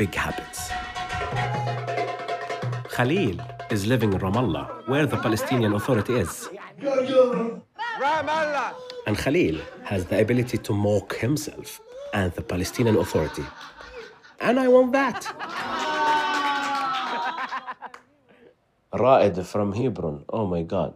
big habits. Khalil is living in Ramallah, where the Palestinian Authority is. And Khalil has the ability to mock himself and the Palestinian Authority. And I want that. Ra'ed from Hebron, oh my God.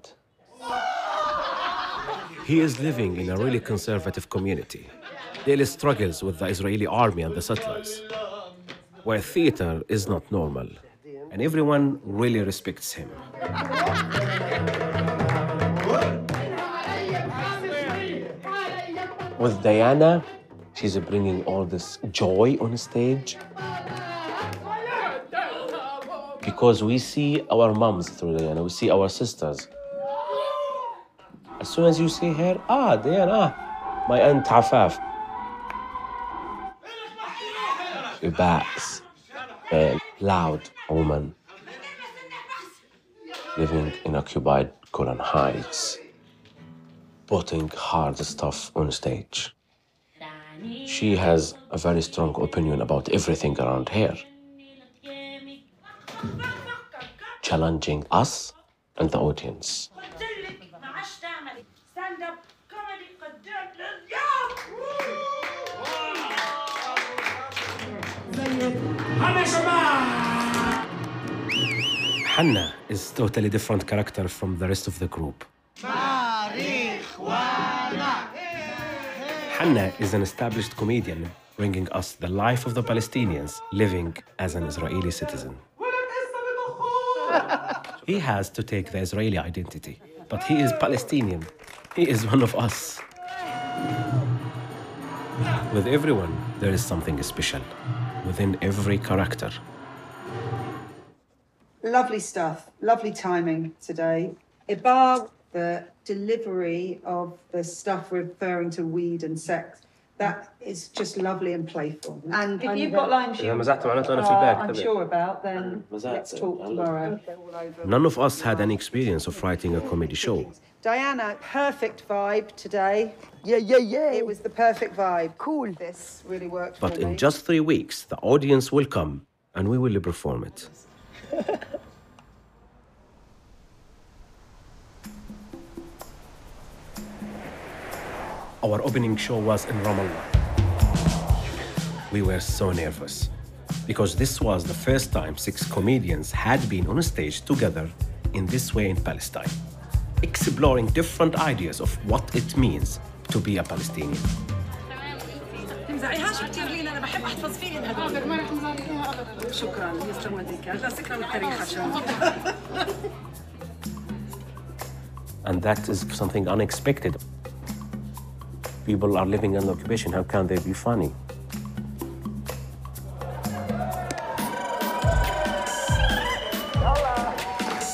He is living in a really conservative community. Daily struggles with the Israeli army and the settlers, where theater is not normal, and everyone really respects him. With Diana, she's bringing all this joy on stage. Because we see our moms through Diana, we see our sisters. As soon as you see her, Diana, my Aunt Afaf. She backs a loud woman living in occupied Golan Heights, putting hard stuff on stage. She has a very strong opinion about everything around here, challenging us and the audience. Hannah is a totally different character from the rest of the group. Hannah is an established comedian bringing us the life of the Palestinians living as an Israeli citizen. He has to take the Israeli identity, but he is Palestinian. He is one of us. With everyone, there is something special within every character. Lovely stuff, lovely timing today. Ibar, the delivery of the stuff referring to weed and sex, that is just lovely and playful. And if you've got lines I'm sure about, then let's talk tomorrow. None of us had any experience of writing a comedy show. Diana, perfect vibe today. Yeah. It was the perfect vibe. Cool. This really worked But for me. in just 3 weeks, the audience will come and we will perform it. Our opening show was in Ramallah. We were so nervous because this was the first time 6 comedians had been on a stage together in this way in Palestine, exploring different ideas of what it means to be a Palestinian. And that is something unexpected. People are living under occupation. How can they be funny?